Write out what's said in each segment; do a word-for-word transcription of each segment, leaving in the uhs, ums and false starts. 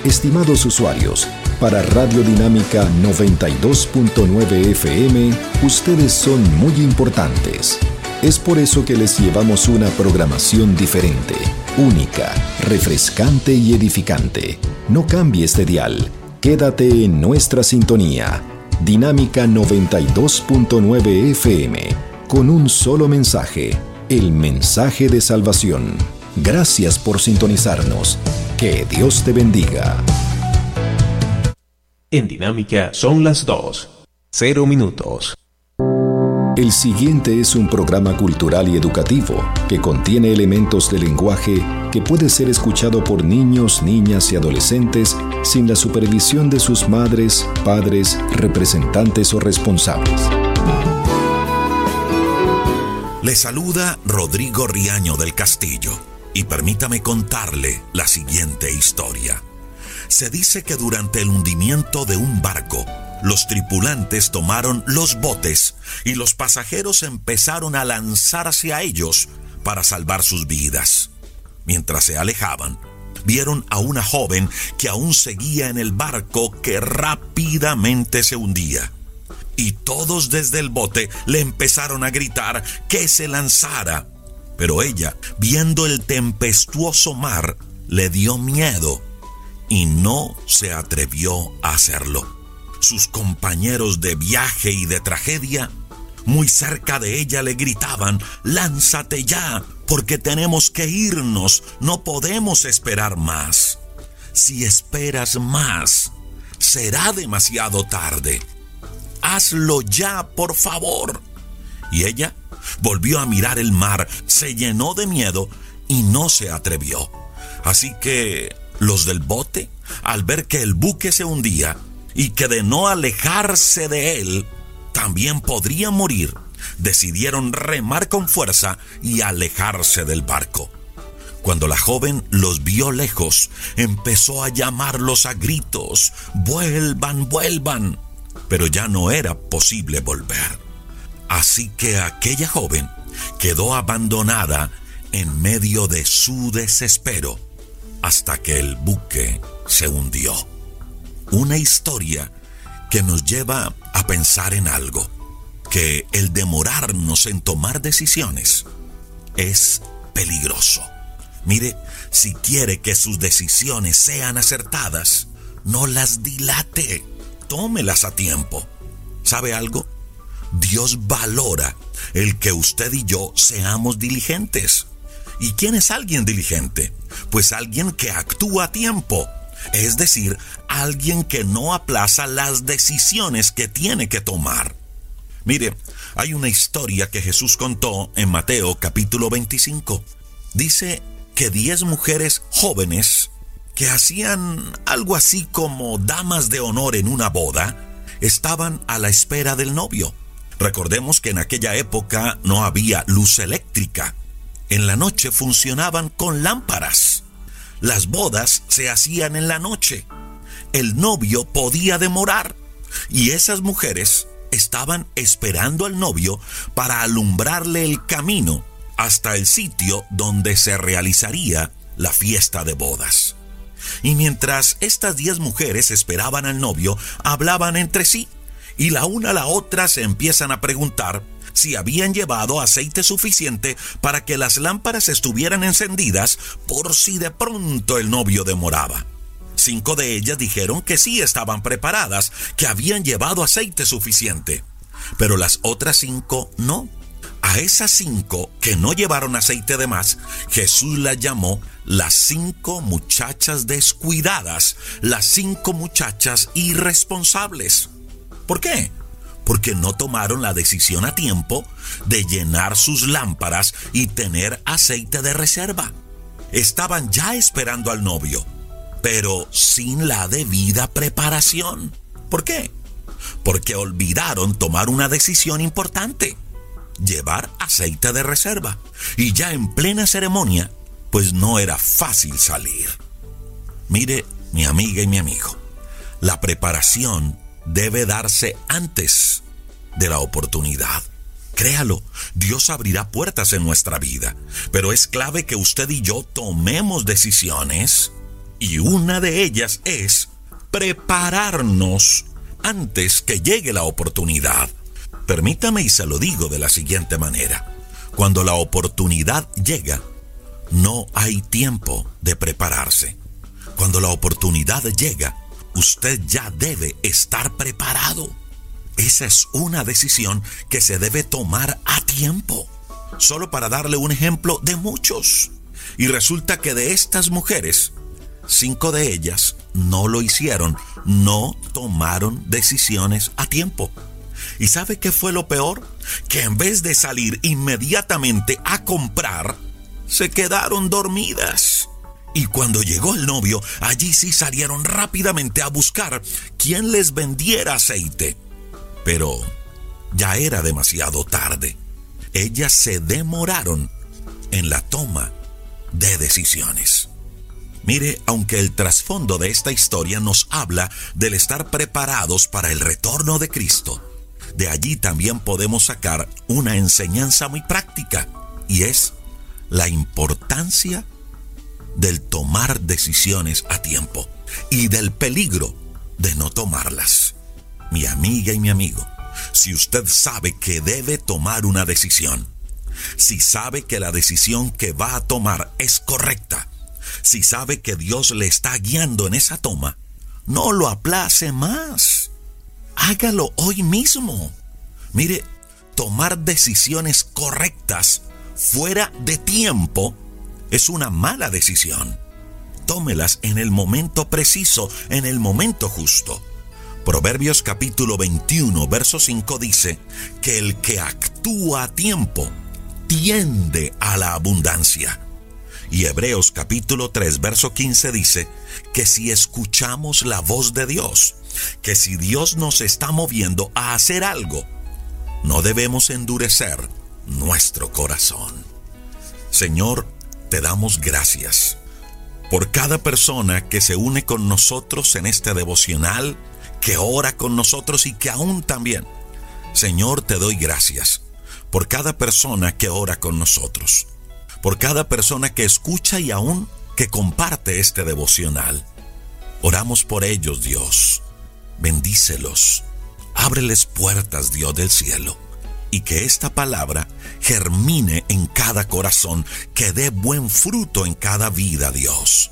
Estimados usuarios, para Radio Dinámica noventa y dos punto nueve F M, ustedes son muy importantes. Es por eso que les llevamos una programación diferente, única, refrescante y edificante. No cambies de dial, quédate en nuestra sintonía. Dinámica noventa y dos punto nueve F M, con un solo mensaje, el mensaje de salvación. Gracias por sintonizarnos. Que Dios te bendiga. En Dinámica son las dos, cero minutos. El siguiente es un programa cultural y educativo que contiene elementos de lenguaje que puede ser escuchado por niños, niñas y adolescentes sin la supervisión de sus madres, padres, representantes o responsables. Le saluda Rodrigo Riaño del Castillo y permítame contarle la siguiente historia. Se dice que durante el hundimiento de un barco, los tripulantes tomaron los botes y los pasajeros empezaron a lanzarse a ellos para salvar sus vidas. Mientras se alejaban, vieron a una joven que aún seguía en el barco que rápidamente se hundía. Y todos desde el bote le empezaron a gritar que se lanzara. Pero ella, viendo el tempestuoso mar, le dio miedo y no se atrevió a hacerlo. Sus compañeros de viaje y de tragedia, muy cerca de ella, le gritaban: «Lánzate ya, porque tenemos que irnos, no podemos esperar más. Si esperas más, será demasiado tarde. Hazlo ya, por favor». Y ella volvió a mirar el mar, se llenó de miedo y no se atrevió. Así que los del bote, al ver que el buque se hundía y que de no alejarse de él también podría morir, decidieron remar con fuerza y alejarse del barco. Cuando la joven los vio lejos, empezó a llamarlos a gritos: «¡Vuelvan, vuelvan!». Pero ya no era posible volver. Así que aquella joven quedó abandonada en medio de su desespero hasta que el buque se hundió. Una historia que nos lleva a pensar en algo, que el demorarnos en tomar decisiones es peligroso. Mire, si quiere que sus decisiones sean acertadas, no las dilate, tómelas a tiempo. ¿Sabe algo? Dios valora el que usted y yo seamos diligentes. ¿Y quién es alguien diligente? Pues alguien que actúa a tiempo, es decir, alguien que no aplaza las decisiones que tiene que tomar. Mire, hay una historia que Jesús contó en Mateo capítulo veinticinco. Dice que diez mujeres jóvenes que hacían algo así como damas de honor en una boda, estaban a la espera del novio. Recordemos que en aquella época no había luz eléctrica. En la noche funcionaban con lámparas. Las bodas se hacían en la noche. El novio podía demorar y esas mujeres estaban esperando al novio para alumbrarle el camino hasta el sitio donde se realizaría la fiesta de bodas. Y mientras estas diez mujeres esperaban al novio, hablaban entre sí, y la una a la otra se empiezan a preguntar si habían llevado aceite suficiente para que las lámparas estuvieran encendidas por si de pronto el novio demoraba. Cinco de ellas dijeron que sí estaban preparadas, que habían llevado aceite suficiente, pero las otras cinco no. A esas cinco que no llevaron aceite de más, Jesús las llamó las cinco muchachas descuidadas, las cinco muchachas irresponsables. ¿Por qué? Porque no tomaron la decisión a tiempo de llenar sus lámparas y tener aceite de reserva. Estaban ya esperando al novio, pero sin la debida preparación. ¿Por qué? Porque olvidaron tomar una decisión importante: llevar aceite de reserva. Y ya en plena ceremonia, pues no era fácil salir. Mire, mi amiga y mi amigo, la preparación debe darse antes de la oportunidad. Créalo, Dios abrirá puertas en nuestra vida, pero es clave que usted y yo tomemos decisiones Y una de ellas es prepararnos antes que llegue la oportunidad. Permítame y se lo digo de la siguiente manera. Cuando la oportunidad llega, no hay tiempo de prepararse. Cuando la oportunidad llega, usted ya debe estar preparado. Esa es una decisión que se debe tomar a tiempo. Solo para darle un ejemplo de muchos. Y resulta que de estas mujeres, cinco de ellas no lo hicieron, no tomaron decisiones a tiempo. ¿Y sabe qué fue lo peor? Que en vez de salir inmediatamente a comprar, se quedaron dormidas. Y cuando llegó el novio, allí sí salieron rápidamente a buscar quien les vendiera aceite. Pero ya era demasiado tarde. Ellas se demoraron en la toma de decisiones. Mire, aunque el trasfondo de esta historia nos habla del estar preparados para el retorno de Cristo, de allí también podemos sacar una enseñanza muy práctica, y es la importancia del tomar decisiones a tiempo y del peligro de no tomarlas. Mi amiga y mi amigo, si usted sabe que debe tomar una decisión, si sabe que la decisión que va a tomar es correcta, si sabe que Dios le está guiando en esa toma, no lo aplace más. Hágalo hoy mismo. Mire, tomar decisiones correctas fuera de tiempo es una mala decisión. Tómelas en el momento preciso, en el momento justo. Proverbios capítulo veintiuno, verso cinco dice que el que actúa a tiempo tiende a la abundancia. Y Hebreos capítulo tres, verso quince dice que si escuchamos la voz de Dios, que si Dios nos está moviendo a hacer algo, no debemos endurecer nuestro corazón. Señor, te damos gracias por cada persona que se une con nosotros en este devocional, que ora con nosotros y que aún también, Señor, te doy gracias por cada persona que ora con nosotros, por cada persona que escucha y aún que comparte este devocional. Oramos por ellos, Dios. Bendícelos. Ábreles puertas, Dios del cielo, y que esta palabra germine en cada corazón, que dé buen fruto en cada vida, Dios.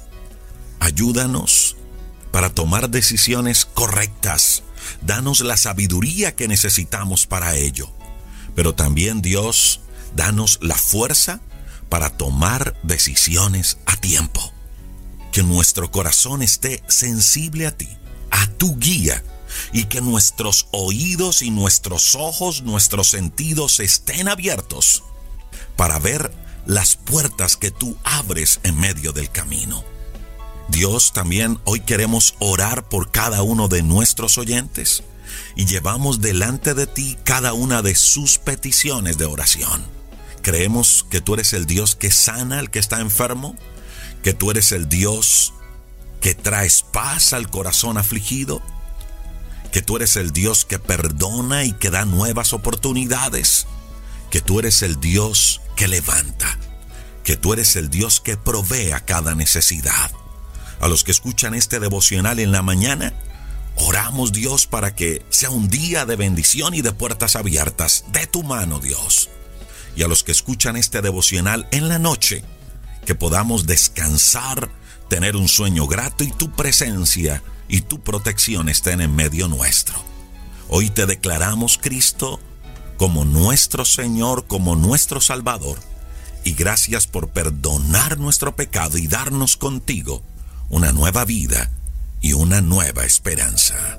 Ayúdanos para tomar decisiones correctas. Danos la sabiduría que necesitamos para ello. Pero también, Dios, danos la fuerza para tomar decisiones a tiempo. Que nuestro corazón esté sensible a ti, a tu guía, y que nuestros oídos y nuestros ojos, nuestros sentidos estén abiertos para ver las puertas que tú abres en medio del camino. Dios, también hoy queremos orar por cada uno de nuestros oyentes y llevamos delante de ti cada una de sus peticiones de oración. Creemos que tú eres el Dios que sana al que está enfermo, que tú eres el Dios que traes paz al corazón afligido, que tú eres el Dios que perdona y que da nuevas oportunidades, que tú eres el Dios que levanta, que tú eres el Dios que provee a cada necesidad. A los que escuchan este devocional en la mañana, oramos, Dios, para que sea un día de bendición y de puertas abiertas de tu mano, Dios. Y a los que escuchan este devocional en la noche, que podamos descansar, tener un sueño grato y tu presencia y tu protección estén en medio nuestro. Hoy te declaramos, Cristo, como nuestro Señor, como nuestro Salvador, y gracias por perdonar nuestro pecado y darnos contigo una nueva vida y una nueva esperanza.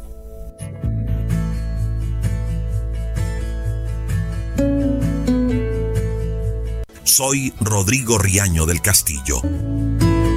Soy Rodrigo Riaño del Castillo.